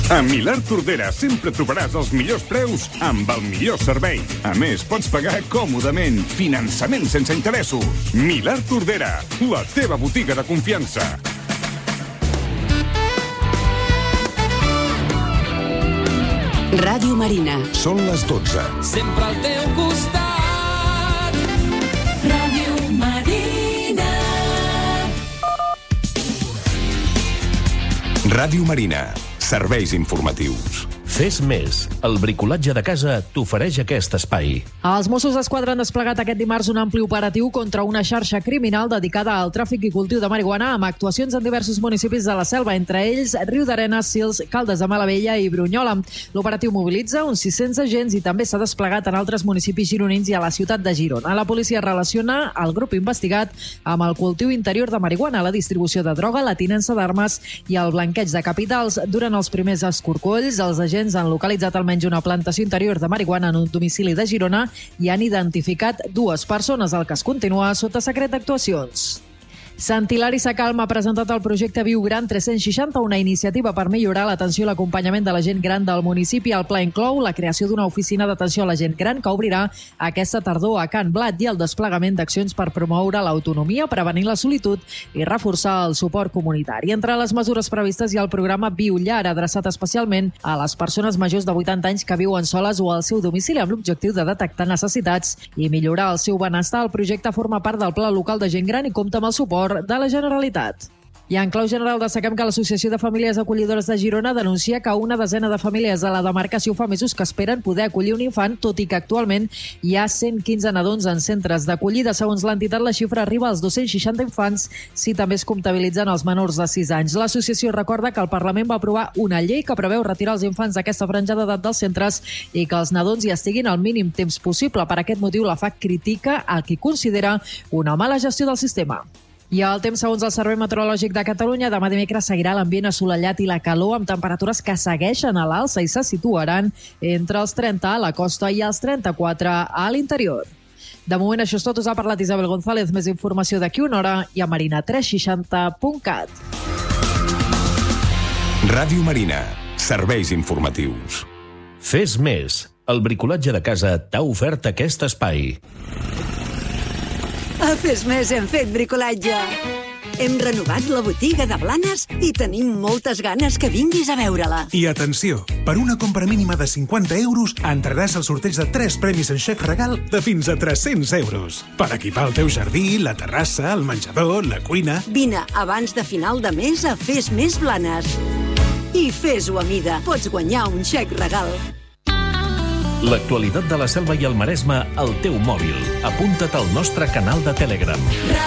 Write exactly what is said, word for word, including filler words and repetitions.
A Milà Tordera sempre trobaràs els millors preus amb el millor servei. A més, pots pagar còmodament. Finançament sense interessos. Milà Tordera, la teva botiga de confiança. Ràdio Marina. Són les dotze. Sempre al teu costat. Ràdio Marina. Ràdio Marina. Serveis informatius. Fes més. El bricolatge de casa t'ofereix aquest espai. Els Mossos d'Esquadra han desplegat aquest dimarts un ampli operatiu contra una xarxa criminal dedicada al tràfic i cultiu de marihuana amb actuacions en diversos municipis de la Selva, entre ells Riudarenes, Sils, Caldes de Malavella i Brunyola. L'operatiu mobilitza uns sis-cents agents i també s'ha desplegat en altres municipis gironins i a la ciutat de Girona. La policia relaciona el grup investigat amb el cultiu interior de marihuana, la distribució de droga, la tinença d'armes i el blanqueig de capitals. Durant els primers escorcolls, els agents han localitzat almenys una plantació interior de marihuana en un domicili de Girona i han identificat dues persones. El cas continua sota secret d'actuacions. Sant Hilari Sacalm ha presentat el projecte Viu Gran tres-cents seixanta, una iniciativa per millorar l'atenció i l'acompanyament de la gent gran del municipi. El pla inclou la creació d'una oficina d'atenció a la gent gran que obrirà aquesta tardor a Can Blat i el desplegament d'accions per promoure l'autonomia, prevenir la solitud i reforçar el suport comunitari. Entre les mesures previstes hi ha el programa Viu Llar, adreçat especialment a les persones majors de vuitanta anys que viuen soles o al seu domicili, amb l'objectiu de detectar necessitats i millorar el seu benestar. El projecte forma part del Pla Local de Gent Gran i compta amb el suport de la Generalitat. I en clau general destaquem que l'Associació de Famílies Acollidores de Girona denuncia que una desena de famílies de la demarcació fa mesos que esperen poder acollir un infant, tot i que actualment hi ha cent quinze nadons en centres d'acollida. Segons l'entitat, la xifra arriba als dos-cents seixanta infants si també es comptabilitzen els menors de sis anys. L'associació recorda que el Parlament va aprovar una llei que preveu retirar els infants d'aquesta franja d'edat dels centres i que els nadons hi estiguin el mínim temps possible. Per aquest motiu, la F A C critica el que considera una mala gestió del sistema. I el temps, segons el Servei Meteorològic de Catalunya, demà dimecres seguirà l'ambient assolellat i la calor amb temperatures que segueixen a l'alça i se situaran entre els trenta a la costa i els trenta-quatre a l'interior. De moment això és tot. Us ha parlat Isabel González. Més informació d'aquí una hora i a marina tres seixanta punt cat. Ràdio Marina. Serveis informatius. Fes més. El bricolatge de casa t'ha ofert aquest espai. A Fes Més hem fet bricolatge. Hem renovat la botiga de Blanes i tenim moltes ganes que vinguis a veure-la. I atenció, per una compra mínima de cinquanta euros entraràs al sorteig de tres premis en xec regal de fins a tres-cents euros. Per equipar el teu jardí, la terrassa, el menjador, la cuina... Vine abans de final de mes a Fes Més Blanes. I fes-ho a mida. Pots guanyar un xec regal. L'actualitat de la Selva i el Maresme al teu mòbil. Apunta't al nostre canal de Telegram.